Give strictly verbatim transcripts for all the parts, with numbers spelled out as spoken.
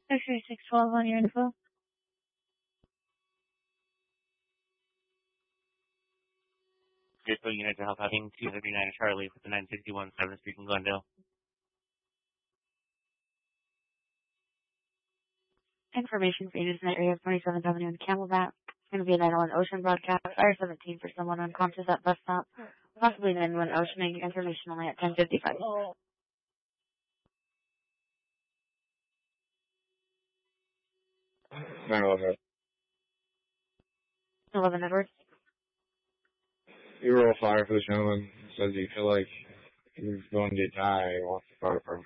X-ray six twelve on your info. Vehicle unit to help having two thirty-nine Charlie with the nine sixty-one seventh Street in Glendale. Information for units in the area of twenty-seventh Avenue and Camelback. It's going to be a nine one one Ocean broadcast. Fire seventeen for someone unconscious at bus stop. Possibly nine one one Ocean, making information only at ten fifty-five. nine eleven. eleven Edwards. You roll fire for the gentleman. Says you feel like he's going to die. He wants the fire department.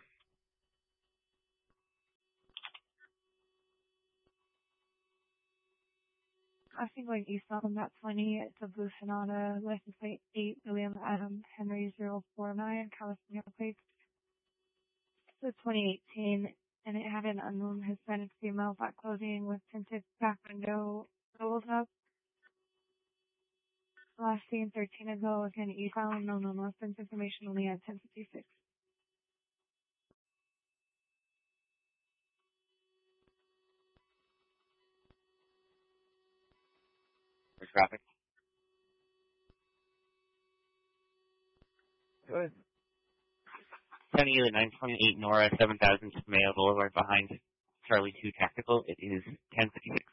I think going east on that twenty, it's a blue Sonata, license plate eight, William Adam Henry zero four nine, California plate. It's a twenty eighteen, and it had an unknown Hispanic female back clothing with tinted back window doubles up. Last seen thirteen ago, again, eastbound, no, no, no, sense information only at ten fifty-six. For traffic. Go ahead. County Unit nine twenty-eight Nora, seven thousand Mayo Boulevard behind Charlie two Tactical. It is ten fifty-six.